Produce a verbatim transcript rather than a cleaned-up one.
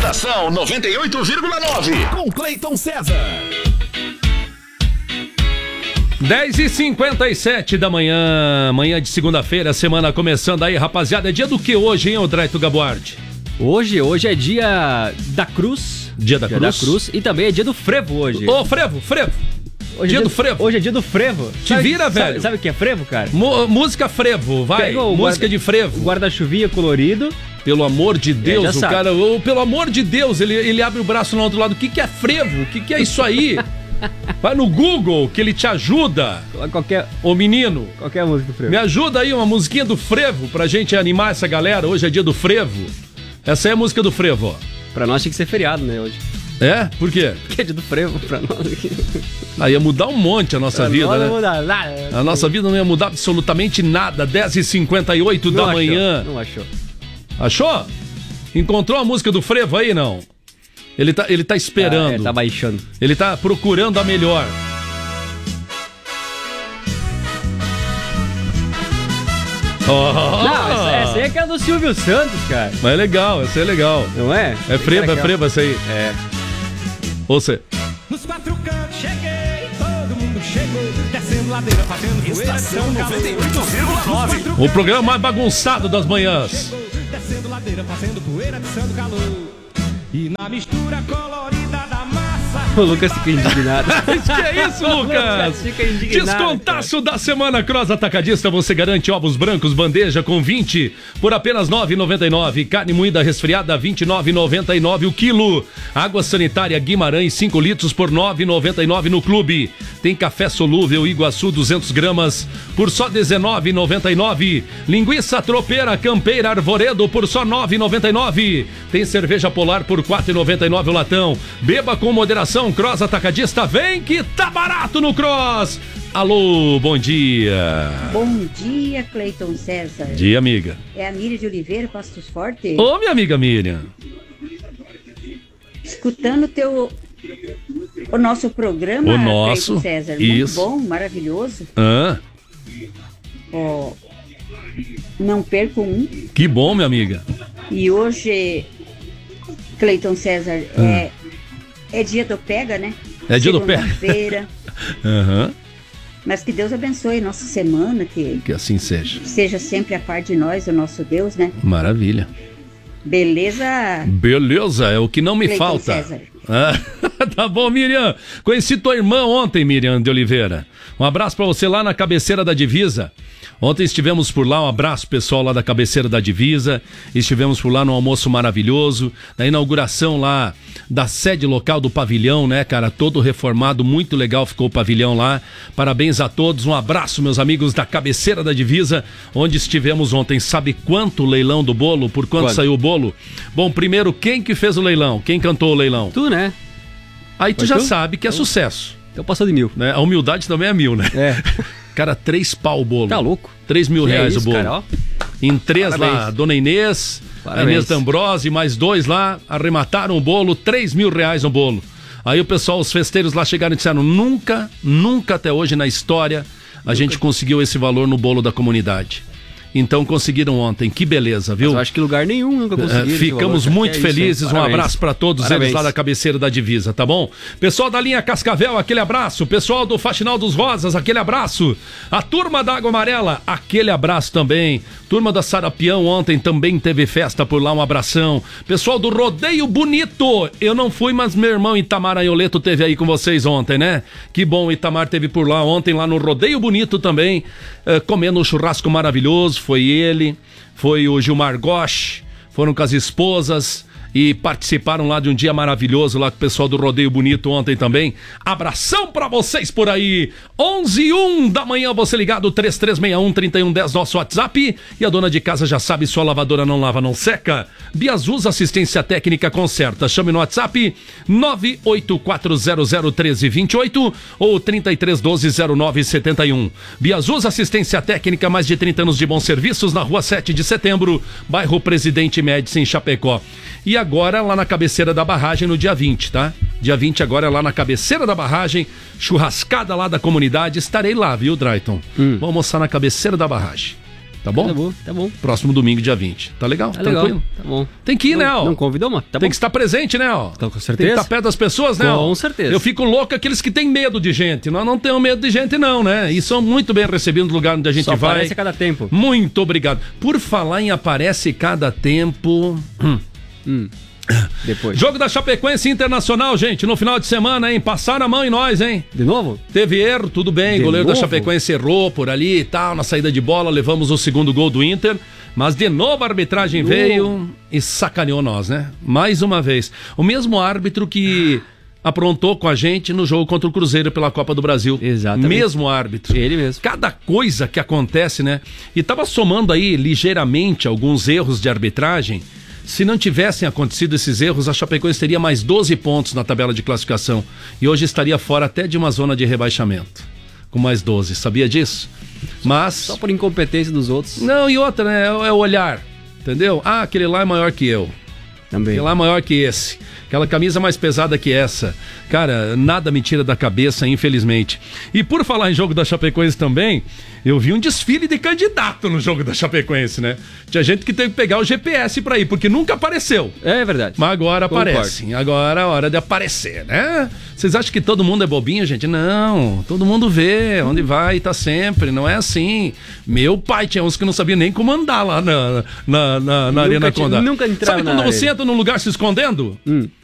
Estação noventa e oito vírgula nove. Com Cleiton César. dez e cinquenta e sete da manhã, manhã de segunda-feira, semana começando aí, rapaziada. É dia do que hoje, hein, Odraito Gabuardi? Hoje, hoje é dia da Cruz. Dia da dia Cruz. da Cruz. E também é dia do frevo hoje. Ô, frevo, frevo. Hoje dia é do frevo. Hoje é dia do frevo. Te Sabe, vira, sabe, velho. Sabe o que é frevo, cara? Mo- música frevo, vai. Pega o música guarda- de frevo. Guarda-chuvinha colorido. Pelo amor de Deus, já o sabe. cara, ô, pelo amor de Deus, ele, ele abre o braço no outro lado. O que, que é frevo? O que, que é isso aí? Vai no Google que ele te ajuda. Qualquer, Ô menino, qualquer música do frevo. me ajuda aí uma musiquinha do frevo pra gente animar essa galera. Hoje é dia do frevo. Essa é a música do frevo, ó. Pra nós tinha que ser feriado, né, hoje. É? Por quê? Porque é dia do frevo pra nós aqui. Aí ia mudar um monte a nossa Pra vida, nós né? não muda nada. A nossa vida não ia mudar absolutamente nada. dez e cinquenta e oito da Não achou, manhã. Não achou. Achou? Encontrou a música do frevo aí, não? Ele tá, ele tá esperando. Ah, é, tá baixando. Ele tá procurando a melhor. Oh, Não, essa, essa aí é aquela do Silvio Santos, cara. Mas é legal, essa é legal. Não é? É frevo, é frevo essa aí. É. Ou você. Nos quatro cantos cheguei, todo mundo chegou, descendo ladeira, fazendo poeira, Estação noventa e oito vírgula nove. O programa mais bagunçado das manhãs. descendo ladeira, fazendo poeira, descendo calor. E na mistura colorida da massa. O Lucas fica indignado. Que é isso, Lucas? Fica indignado, Descontaço da semana Cross Atacadista. Você garante ovos brancos bandeja com vinte por apenas nove reais e noventa e nove centavos. Carne moída resfriada vinte e nove reais e noventa e nove centavos o quilo. Água sanitária Guimarães cinco litros por nove reais e noventa e nove centavos no clube. Tem café solúvel Iguaçu duzentas gramas por só dezenove reais e noventa e nove centavos. Linguiça tropeira Campeira Arvoredo por só nove reais e noventa e nove centavos. Tem cerveja Polar por quatro reais e noventa e nove centavos o latão. Beba com moderação. Cross Atacadista, vem que tá barato no Cross. Alô, bom dia. Bom dia, Cleiton César. Dia, amiga. É a Miriam de Oliveira, Pastos Forte. Ô, minha amiga Miriam. Escutando teu, o nosso programa, O nosso, Cleiton César. isso. Muito bom, maravilhoso. Hã? Ó, não perco um. Que bom, minha amiga. E hoje, Cleiton César, é, é dia do pega, né? É dia do pega. Segunda-feira. Aham. Mas que Deus abençoe nossa semana, que Que assim seja. seja sempre a par de nós, o nosso Deus, né? Maravilha. Beleza? Beleza, é o que não me Cleiton falta. César. Ah, tá bom, Miriam. Conheci tua irmã ontem, Miriam de Oliveira. Um abraço pra você lá na cabeceira da divisa. Ontem estivemos por lá, um abraço pessoal lá da cabeceira da divisa. Estivemos por lá no almoço maravilhoso, na inauguração lá da sede local do pavilhão, né, cara? Todo reformado, muito legal ficou o pavilhão lá. Parabéns a todos, um abraço, meus amigos da cabeceira da divisa, onde estivemos ontem. Sabe quanto o leilão do bolo? Por quanto, Quanto? saiu o bolo? Bom, primeiro, quem que fez o leilão? Quem cantou o leilão? Tu, né? Aí tu Foi já tu? sabe que é sucesso, Então passou de mil. né? A humildade também é mil, né? É. Cara, três pau o bolo. Tá louco? Três mil Que é reais isso, o bolo. cara, ó. Em três Parabéns. lá, a Dona Inês, a Parabéns. Inês D'Ambrose, mais dois lá, arremataram o bolo, três mil reais no bolo. Aí o pessoal, os festeiros lá chegaram e disseram, nunca, nunca até hoje na história a gente conseguiu esse valor no bolo da comunidade. Então conseguiram ontem, que beleza, viu? Mas eu acho que lugar nenhum nunca conseguiram. É, esse ficamos valor. muito Que é isso, hein? felizes, um Parabéns. abraço pra todos Parabéns. eles lá da cabeceira da divisa, tá bom? Pessoal da linha Cascavel, aquele abraço. Pessoal do Faxinal dos Rosas, aquele abraço. A turma da Água Amarela, aquele abraço também. Turma da Sarapião ontem também teve festa por lá, um abração. Pessoal do Rodeio Bonito, eu não fui, mas meu irmão Itamar Aioleto teve aí com vocês ontem, né? Que bom, o Itamar teve por lá ontem, lá no Rodeio Bonito também, eh, comendo um churrasco maravilhoso, foi ele. Foi o Gilmar Gosch, foram com as esposas e participaram lá de um dia maravilhoso lá com o pessoal do Rodeio Bonito ontem também. Abração pra vocês por aí. onze e um da manhã, você ligado, três três seis um, três um um zero, nosso WhatsApp. E a dona de casa já sabe, sua lavadora não lava, não seca. Biazus Assistência Técnica Conserta. Chame no WhatsApp nove oito quatro zero zero um três dois oito ou trinta e três doze zero nove setenta e um. Biazus Assistência Técnica, mais de trinta anos de bons serviços na rua sete de setembro, bairro Presidente Médici, em Chapecó. E agora lá na cabeceira da barragem no dia vinte, tá? Dia vinte agora lá na cabeceira da barragem, churrascada lá da comunidade. Estarei lá, viu, Drayton? Hum. Vou almoçar na cabeceira da barragem. Tá bom? Tá bom, tá bom. Próximo domingo, dia vinte. Tá legal? Tá Tranquilo? legal, tá bom. Tem que ir, não, né, ó? Não convidou, mas tá Tem bom. que estar presente, né, ó? Então, com Tem certeza. que estar perto das pessoas, né, ó? Com certeza. Eu fico louco aqueles que têm medo de gente. Nós não temos medo de gente, não, né? E são muito bem recebidos no lugar onde a gente Só vai. aparece a cada tempo. Muito obrigado. Por falar em aparece cada tempo... Hum. Hum. Depois. Jogo da Chapecoense Internacional, gente, no final de semana, hein? Passaram a mão em nós, hein? De novo? Teve erro, tudo bem, De goleiro novo? da Chapecoense errou por ali e tal, na saída de bola, levamos o segundo gol do Inter, mas de novo a arbitragem veio e sacaneou nós, né? Mais uma vez. O mesmo árbitro que aprontou com a gente no jogo contra o Cruzeiro pela Copa do Brasil. Exatamente. Mesmo árbitro. Ele mesmo. Cada coisa que acontece, né? E tava somando aí ligeiramente alguns erros de arbitragem. Se não tivessem acontecido esses erros, a Chapecoense teria mais doze pontos na tabela de classificação. E hoje estaria fora até de uma zona de rebaixamento. Com mais doze. Sabia disso? Mas... Só por incompetência dos outros. Não, e outra, né? É, é o olhar. Entendeu? Ah, aquele lá é maior que eu. Também. Aquele lá é maior que esse. Aquela camisa mais pesada que essa. Cara, nada me tira da cabeça, infelizmente. E por falar em jogo da Chapecoense também, eu vi um desfile de candidato no jogo da Chapecoense, né? Tinha gente que teve que pegar o G P S pra ir, porque nunca apareceu. É verdade. Mas agora Concordo. aparecem. Agora é a hora de aparecer, né? Vocês acham que todo mundo é bobinho, gente? Não. Todo mundo vê onde vai e tá sempre. Não é assim. Meu pai tinha uns que não sabia nem como andar lá na, na, na, na Nunca Arena tinha- Condá. nunca entraram Sabe na quando arena. você entra num lugar se escondendo? Hum.